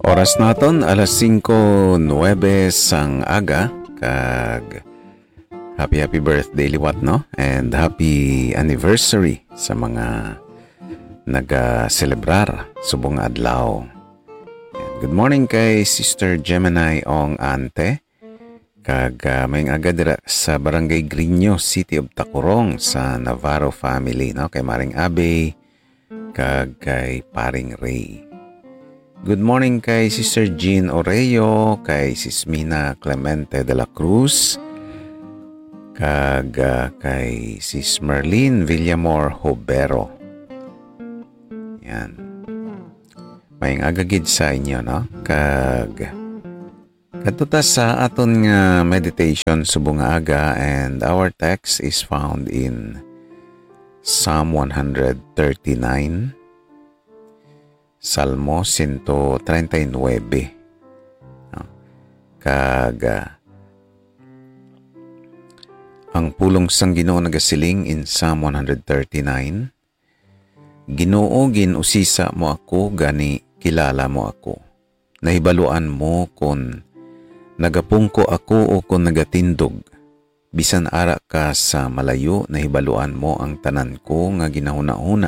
Oras naton alas 5:09 sang aga kag happy birthday liwat no and happy anniversary sa mga naga-celebrar subong adlaw. Good morning kay Sister Gemini Ong Ante kag mayong aga dira sa Barangay Grino, City of Tacurong sa Navarro family no kay Maring Abe kag kay Paring Ray. Good morning kay Sister Jean Oreo, kay Sis Mina Clemente de la Cruz, kag kay Sis Merlin Villamor Hobero. Yan. May agagid sa inyo, no? Kag katuta sa aton nga meditation subong nga aga, and our text is found in Psalm 139. Salmo 139. Kag ang pulong sang Ginoo nagasiling in Psalm 139, Ginoo ginusisa mo ako gani kilala mo ako. Nahibaluan mo kon nagapungko ako o kon nagatindog. Bisan ara ka sa malayo, nahibaluan mo ang tanan ko nga ginahuna-huna.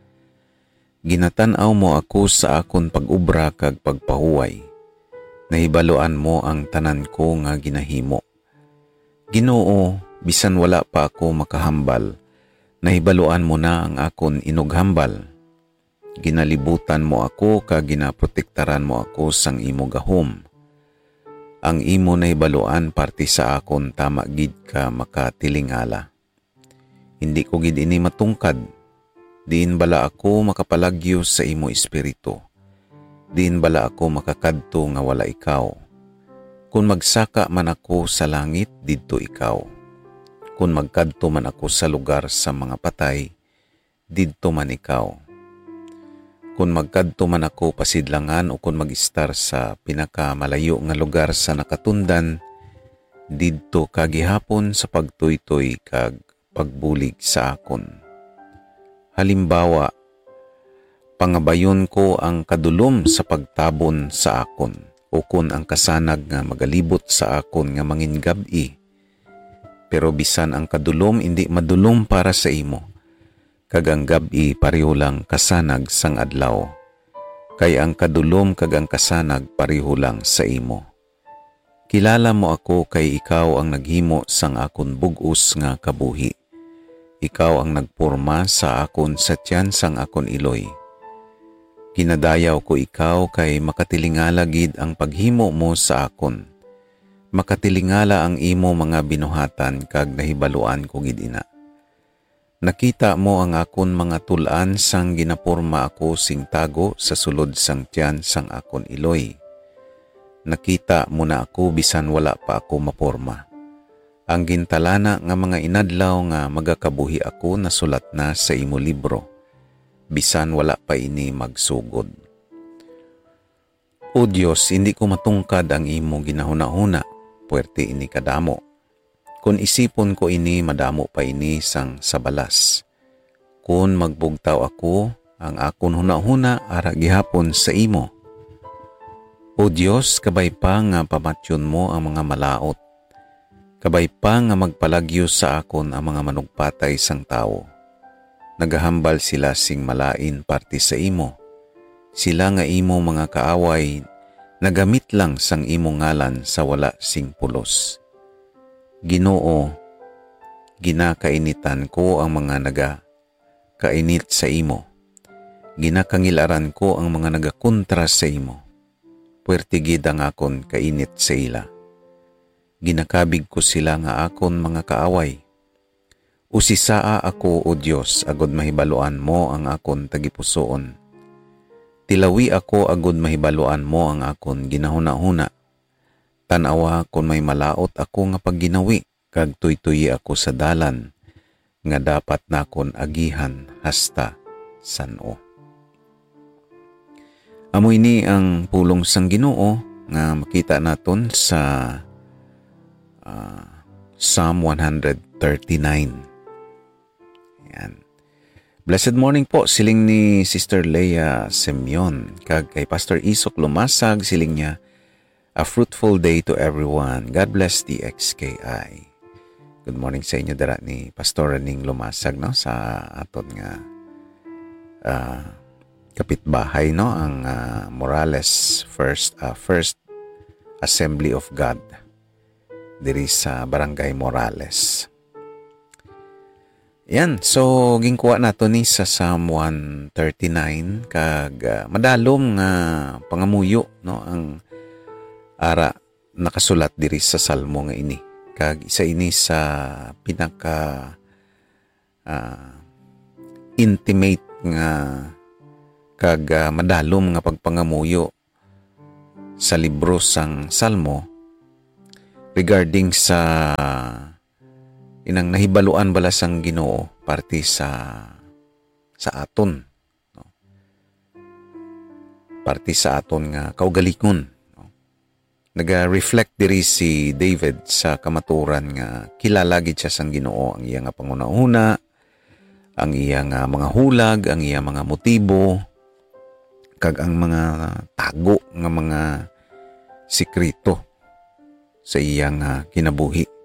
Ginatanaw mo ako sa akon pag-ubra kag pagpahuway. Nahibaluan mo ang tanan ko nga ginahimo. Ginoo, bisan wala pa ako makahambal, nahibaluan mo na ang akon inughambal. Ginalibutan mo ako kag ginaprotektaran mo ako sang imo gahom. Ang imo nahibaluan parti sa akon tama gid ka makatilingala. Hindi ko gid ini matungkad. Diin bala ako makapalagyo sa imo espiritu. Diin bala ako makakadto nga wala ikaw. Kung magsaka man ako sa langit, didto ikaw. Kung magkadto man ako sa lugar sa mga patay, didto man ikaw. Kung magkadto man ako pasidlangan o kung mag-istar sa pinakamalayo nga lugar sa nakatundan, didto kagihapon sa pagtuytoy kag pagbulig sa akon. Halimbawa, pangabayon ko ang kadulom sa pagtabon sa akon, o kun ang kasanag nga magalibot sa akon nga manginggabi. Pero bisan ang kadulom hindi madulom para sa imo, kag ang gabi pareho lang kasanag sang adlaw, kay ang kadulom kag ang kasanag pareho lang sa imo. Kilala mo ako kay ikaw ang naghimo sang akon bug-os nga kabuhi. Ikaw ang nagporma sa akon sa tiyan sang akon iloy. Ginadayaw ko ikaw kay makatilingala gid ang paghimo mo sa akon. Makatilingala ang imo mga binuhatan kag nahibaluan ko gid ina. Nakita mo ang akon mga tulan sang ginaporma ako sing tago sa sulod sang tiyan sang akon iloy. Nakita mo na ako bisan wala pa ako maporma. Ang gintalana nga mga inadlaw nga magakabuhi ako nasulat na sa imo libro, bisan wala pa ini magsugod. O Diyos, hindi ko matungkad ang imo ginahuna-huna, puwerte ini kadamo. Kung isipon ko ini, madamo pa ini sang sabalas. Kung magbugtaw ako, ang akon huna-huna ara gihapon sa imo. O Diyos, kabay pa nga pamatyon mo ang mga malaot. Kabay pa nga magpalagyo sa akon ang mga manugpatay sang tao. Nagahambal sila sing malain parti sa imo. Sila nga imo mga kaaway, nagamit lang sang imo ngalan sa wala sing pulos. Ginoo, ginakainitan ko ang mga nagakainit sa imo. Ginakangilaran ko ang mga nagakontra sa imo. Puwerte gid ang akon kainit sa ila. Ginakabig ko sila nga akon mga kaaway. Usisaa ako, O Diyos, agod mahibaluan mo ang akon tagipusoon. Tilawi ako agod mahibaluan mo ang akon ginahuna-huna. Tanawa kung may malaot ako nga pagginawi, kag tuytuyi ako sa dalan, nga dapat nakon agihan hasta sano. Amo ini ang pulong sang Ginoo nga makita naton sa Psalm 139. Yan. Blessed morning po, siling ni Sister Leia Semyon. Kag kay Pastor Isok Lumasag, siling niya, a fruitful day to everyone. God bless the XKI. Good morning sa inyo dara ni Pastor Ning Lumasag, no, sa aton nga kapitbahay, no, ang Morales First Assembly of God diri sa Barangay Morales. Yan, so gingkuha nato ni sa Psalm 139 kag madalom nga pangamuyo, no, ang ara nakasulat diri sa salmo nga ini. Kag isa ini sa pinaka intimate nga kag madalom nga pagpangamuyo sa libro sang salmo regarding sa inang nahibaluan bala sang Ginoo parte sa aton, no? Parte sa aton nga kaugalingon, no? Naga-reflect diri si David sa kamaturan nga kilala gid siya sang Ginoo, ang iya nga pangunahuna, ang iya nga mga hulag, ang iya mga motibo, kag ang mga tago nga mga sikreto sa iyang kinabuhi.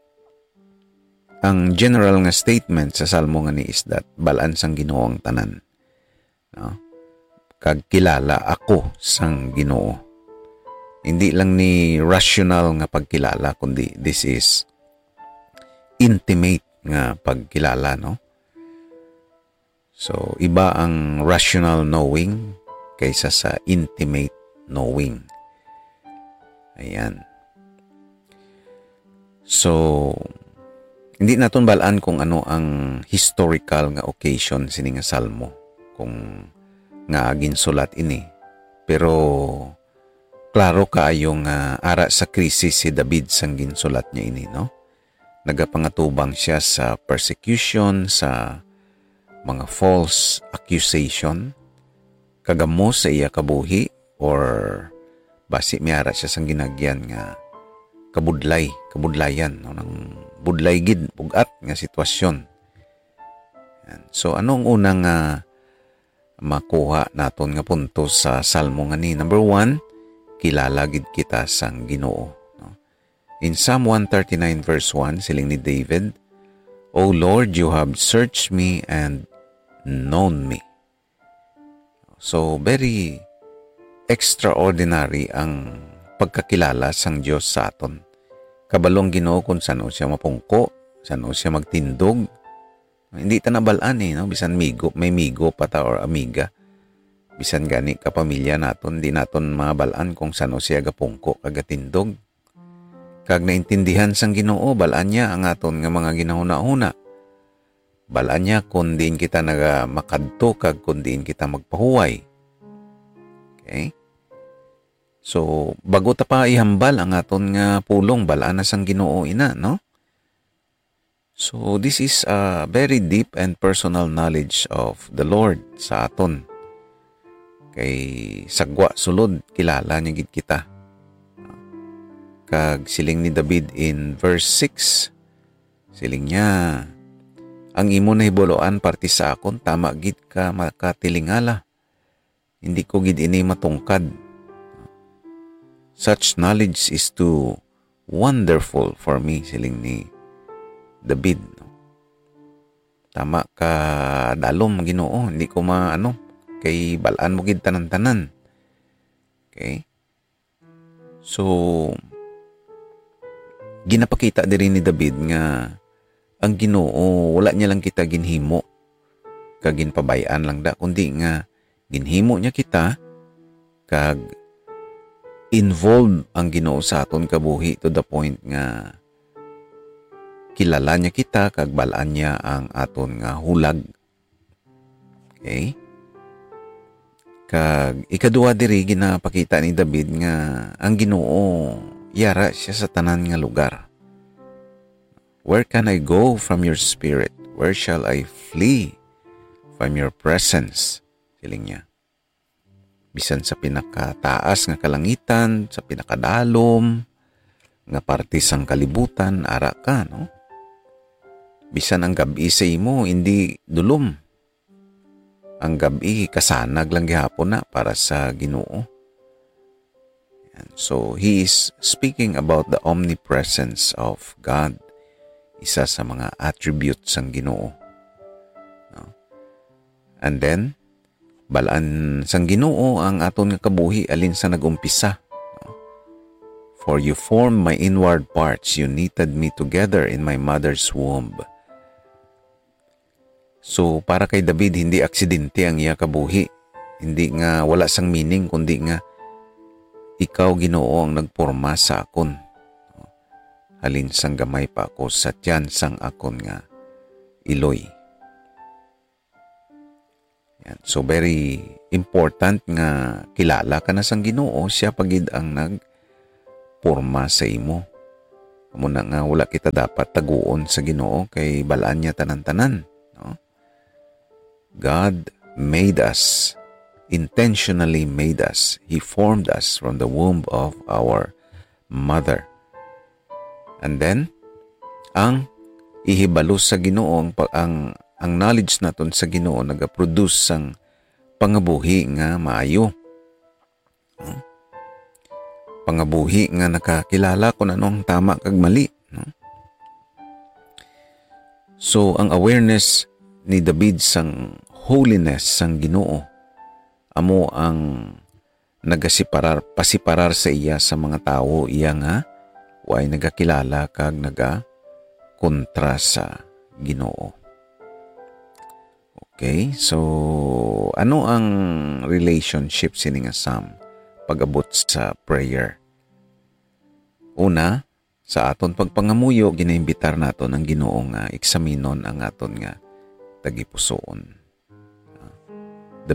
Ang general nga statement sa salmo nga ni is that balaan sang Ginoo ang tanan, no? Kag kilala ako sang Ginoo. Hindi lang ni rational nga pagkilala, kundi this is intimate nga pagkilala, no? So iba ang rational knowing kaysa sa intimate knowing. Ayan. So hindi naton balaan kung ano ang historical nga occasion sini nga salmo kung nga ginsulat ini. Pero klaro kaayo nga ara sa krisis si David sang ginsulat niya ini, no? Nagapangatubang siya sa persecution, sa mga false accusation, kagamo sa iya kabuhi or basi miara siya sang ginagyan nga kabudlayan, no, ng budlay gid bugat nga sitwasyon. Yan. So anong unang makuha naton nga punto sa salmo nga ni? Number 1, kilala gid kita sang Ginoo, no? In Psalm 139 verse 1, siling ni David, O Lord, you have searched me and known me. So very extraordinary ang pagkakilala sang Dios sa aton. Kabalong Ginoo kung saan siya mapungko, saan siya magtindog. Hindi ta nabalaan, no? Bisan may migo pa ta or amiga. Bisan gani kapamilya naton, di naton mabalaan kung saan siya gapungko kagatindog. Kag naintindihan sang Ginoo, balaan niya ang aton nga mga ginahuna-huna. Balaan niya kung diin kita makadto kag kung diin kita magpahuway. Okay? So, bago ta pa ihambal ang aton nga pulong, balaan na sang Ginoo ina, no? So, this is a very deep and personal knowledge of the Lord sa aton. Kay sagwa sulod, kilala niya gid kita. Kag siling ni David in verse 6, siling niya, ang imo nahibuloan parte sa akon, tama gid ka makatilingala. Hindi ko gid ini matungkad. Such knowledge is too wonderful for me, siling ni David. Tama ka dalom Ginoo, hindi ko kay balaan mo gid tanan-tanan. Okay? So ginapakita diri ni David nga ang Ginoo wala niya lang kita ginhimo kag ginpabayaan lang da, kundi nga ginhimo niya kita kag involved ang Ginoo sa aton kabuhi to the point nga kilala niya kita kag balaan niya ang aton nga hulag. Okay? Kag ikaduha diri ginapakita ni David nga ang Ginoo yara siya sa tanan nga lugar. Where can I go from your spirit? Where shall I flee from your presence? Siling niya. Bisan sa pinakataas nga kalangitan, sa pinakadalom, nga parte sang kalibutan, ara ka, no? Bisan ang gabi sa imo, hindi dulom. ang gabi kasanag lang gihapon na para sa Ginoo. So he is speaking about the omnipresence of God, isa sa mga attributes ng Ginoo. And then balaan sang Ginoo ang aton nga kabuhi alin sa nagumpisa. For you formed my inward parts, you knitted me together in my mother's womb. So para kay David, hindi aksidente ang iya kabuhi. Hindi nga wala sang meaning, kundi nga ikaw Ginoo ang nagporma sa akon. Halin sang gamay pa ako sa tiyan sang akon nga iloy. Yan. So very important nga kilala ka na sang Ginoo, siya pagid ang nagporma sa imo. Amo na nga wala kita dapat taguon sa Ginoo kay balaan niya tanan-tanan. God made us, intentionally made us. He formed us from the womb of our mother. And then, ang ihibalo sa Ginoo, ang knowledge naton sa Ginoo nagaproduce sang pangabuhi nga maayo. Pangabuhi nga nakakilala kung anong tama kag mali. So, ang awareness ni David sang holiness sang Ginoo amo ang pasiparar sa iya sa mga tao iya nga way nagakilala kag kontra sa Ginoo. Okay, so ano ang relationship sini nga Psalm pag-abot sa prayer? Una, sa aton pagpangamuyo ginaimbitar naton ang Ginoo nga eksaminon ang aton nga tagipusoon. The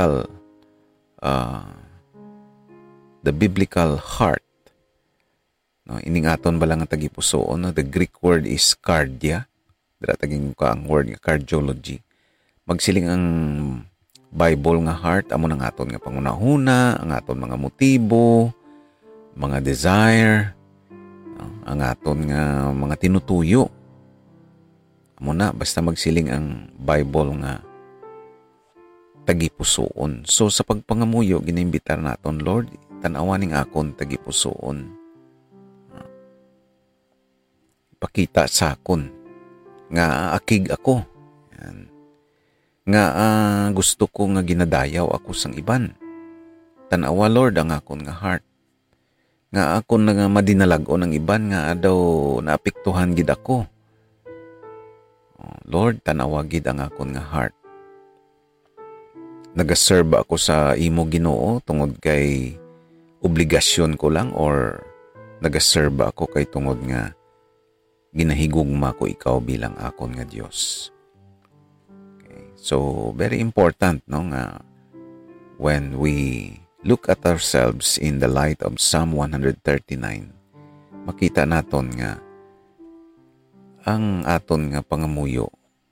biblical heart. No, ining aton bala nga tagipusoon, the Greek word is cardia. Dira taging ka ang word nga cardiology. Magsiling ang Bible nga heart amo nang aton nga pangunahuna, ang aton mga motibo, mga desire, ang aton nga mga tinutuyo. Muna, basta magsiling ang Bible nga tagipusoon. So, sa pagpangamuyo, ginimbitar naton, Lord, tanawaning akon tagipusoon. Pakita sa akon nga akig ako. Yan. Nga gusto ko nga ginadayaw ako sang iban. Tanawa, Lord, ang akon nga heart. Nga akon nga madinalago ng iban nga daw naapektuhan gid ako. Lord, tanawagid ang akon nga heart. Nagaserve ako sa imo Ginoo tungod kay obligasyon ko lang or nagaserve ako kay tungod nga ginahigugma ko ikaw bilang akon nga Dios. Okay. So, very important no nga when we look at ourselves in the light of Psalm 139, makita naton nga ang aton nga pangamuyo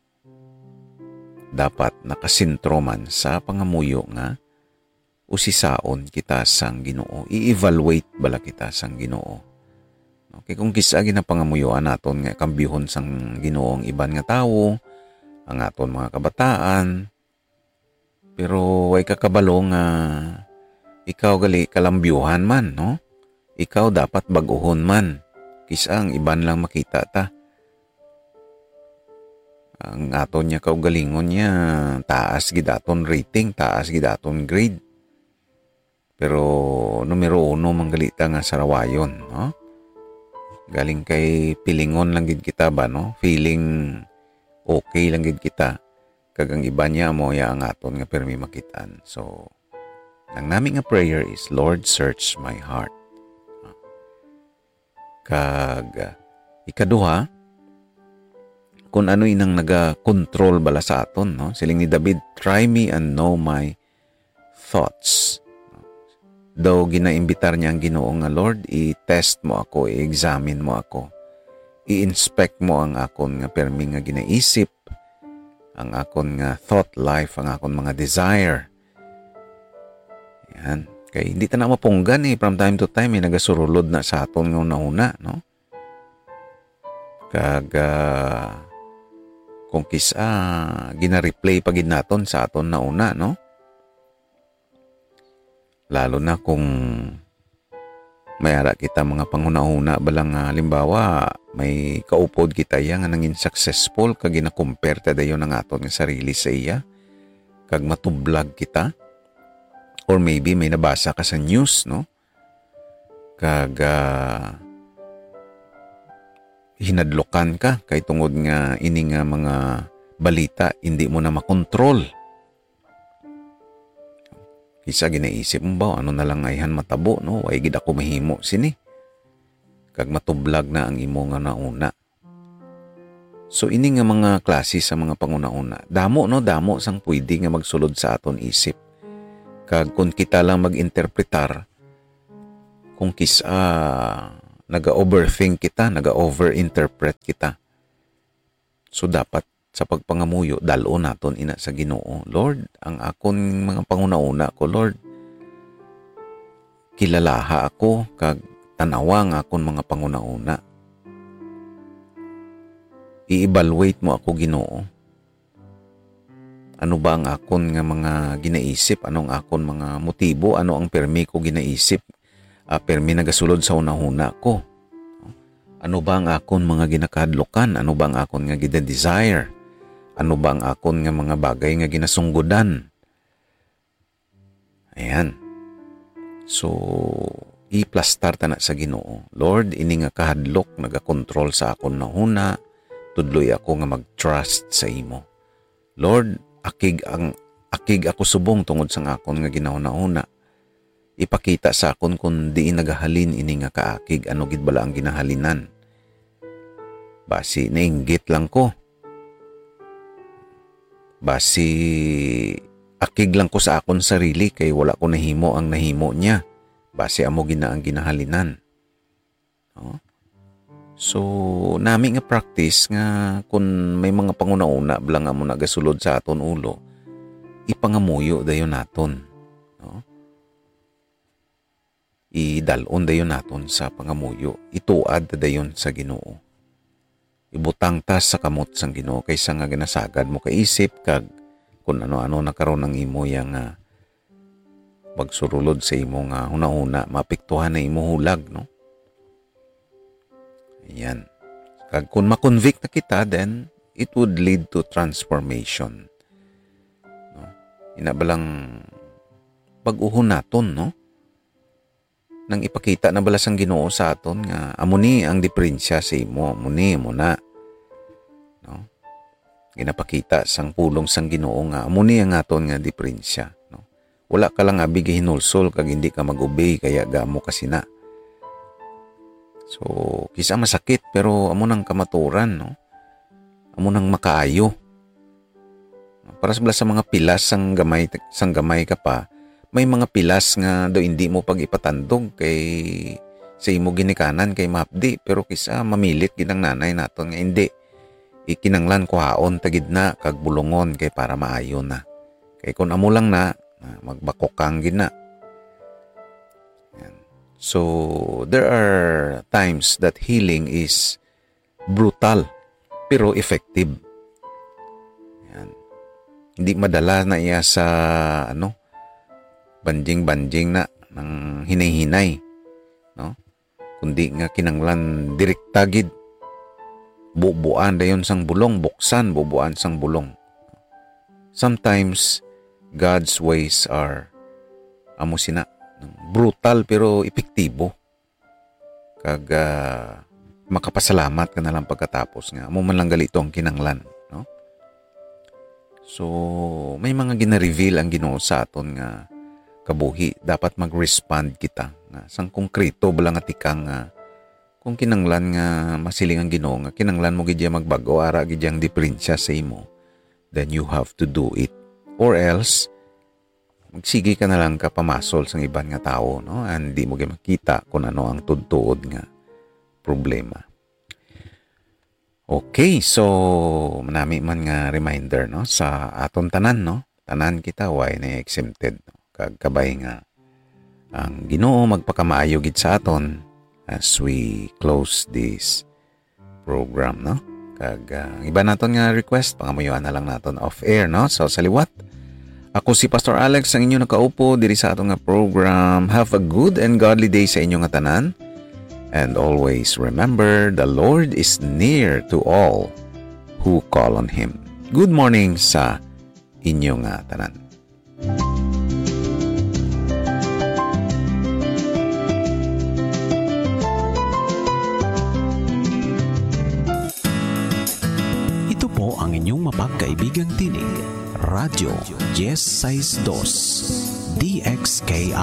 dapat nakasentro man sa pangamuyo nga usisaon kita sang Ginoo. I-evaluate bala kita sang Ginoo. Okay, kung kisa ginapangamuyoan naton nga kambihon sang Ginoo ang iban nga tawo, ang aton mga kabataan, pero way kakabalo nga ikaw gali kalambyuhan man, no? Ikaw dapat baguhon man. Kisa ang iban lang makita ta. Ang aton niya kaugalingon niya, taas gidaton rating, taas gidaton grade. Pero numero 1 manggalita nga sarawayon, no? Galing kay pilingon lang gid kita ba, no? Feeling okay lang gid kita. Kagang iba niya mo ya ang aton nga permi makitaan. So, ang nami nga prayer is, Lord, search my heart. Kag ikaduha, kung ano inang naga-control bala sa aton, no? Siling ni David, try me and know my thoughts. Daw ginaimbitar niya ang Ginoo nga, Lord, i-test mo ako, i-examine mo ako. I-inspect mo ang akon nga permi nga ginaisip, ang akon nga thought life, ang akon mga desire. Yan. Kaya hindi ta na mapunggan from time to time, nagasurulod na sa aton nga una-una, no? Kag Kung kisa gina-replay pagid naton sa aton na una, no? Lalo na kung mayara kita mga panguna-una balang halimbawa may kaupod kita yang nga nangin successful kag gina-compare ta dayon ang aton nga sarili sa iya kag matublag kita, or maybe may nabasa ka sa news, no? Kag hinadlokan ka kay tungod nga ini nga mga balita hindi mo na makontrol. Kisa ginaisip mo ba ano na lang ayhan matabo, no? Way gid ako mahimo sini. Kag matublag na ang imo nga nauna. So ini nga mga klase sa mga panguna-una. Damo, no? Damo sang pwede nga magsulod sa aton isip. Kag kung kita lang mag-interpretar, kung kisa naga-overthink kita, naga-overinterpret kita. So dapat sa pagpangamuyo, dalo naton ina sa Ginoo. Lord, ang akon mga panguna-una ko, Lord, kilalaha ako, kag tanawa nga akon mga panguna-una. I-evaluate mo ako, Ginoo. Ano ba ang akon nga mga ginaisip? Anong akon mga motibo? Ano ang permi ko ginaisip? Permi nagasulod sa unahuna ko. Ano ba ang akon mga ginakadlokan? Ano ba ang akon nga gina-desire? Ano ba ang akon nga mga bagay nga ginasunggudan? Ayan. So, i-plastar ta na sa Ginoo. Lord, ini nga kahadlok, nagakontrol sa akon na huna, tudloy ako nga mag-trust sa imo. Lord, akig ako subong tungod sa akon nga ginahuna-huna. Ipakita sa akon kung di nagahalin ini nga kaakig, ano gid bala ang ginahalinan. Basi nainggit lang ko. Basi akig lang ko sa akon sarili kay wala ko nahimo ang nahimo niya. Basi amo gina ang ginahalinan. No? So nami nga practice nga kung may mga panguna-una bala nga mo nagasulod sa aton ulo, ipangamuyo dayon naton. No? Idalon dayon naton sa pangamuyo. Ituad dayon sa Ginoo. Ibutang ta sa kamot sang Ginoo kaysa nga ginasagad mo kaisip kag kung ano-ano nakaroon ng imo yang pagsurulod sa imo nga una-una mapiktuhan na imo hulag, no? Ayan. Kag kung ma-convict na kita, then it would lead to transformation. No? Inabalang pag-uhon naton, no? Nang ipakita na balas ang Ginoo sa aton nga amuni ang diferensya sa imo, amuni mo na. No? Ginapakita sang pulong sang Ginoo nga amuni ang aton nga diferensya, no? Wala ka lang abi gihinulsol kag hindi ka mag-obey kaya gamo kasina. So, kisa masakit pero amo nang kamaturan, no? Amo nang makaayo. Para sa mga pilas sang gamay ka pa, may mga pilas nga do hindi mo pag ipatandog kay sa imo ginikanan kay mapdi, pero kisa mamilit ginang nanay naton nga hindi. Ikinanglan ko haon tagid na kag bulungon kay para maayo na. Kay kun amo lang na magbakokang gid na. So there are times that healing is brutal pero effective. Yan. Hindi madala na iya sa banjing-banjing na ng hinay-hinay, no? Kundi nga kinanglan direkta gid. Bubuan dayon sang bulong, buksan bubuan sang bulong. Sometimes God's ways are amo sina brutal pero epektibo. Kag makapasalamat ka na lang pagkatapos nga amo man lang galito ang kinanglan, no? So may mga gina-reveal ang Ginoo sa aton nga kabuhi, dapat mag-respond kita nga sang konkreto bala nga tikang kung kinanglan nga masiling ang Ginoo nga kinanglan mo gid magbago ara gid yang diferensya sa imo, then you have to do it, or else magsige ka na lang ka pamasol sang iban nga tao, no? And di mo gid makita kung ano ang tudtuod nga problema. Okay, so manami man nga reminder, no, sa aton tanan, no? Tanan kita way na exempted, no? Kag kabay nga ang Ginoo magpakamaayo gid sa aton as we close this program, no? Kag iba naton nga request, pangamuyuan na lang naton off-air, no? So, sa liwat, ako si Pastor Alex, ang inyo nakaupo diri sa atong nga program. Have a good and godly day sa inyo nga tanan. And always remember, the Lord is near to all who call on Him. Good morning sa inyo nga tanan. Po ang inyong mapagkaibigang tinig, Radyo Yes 62 DXKI.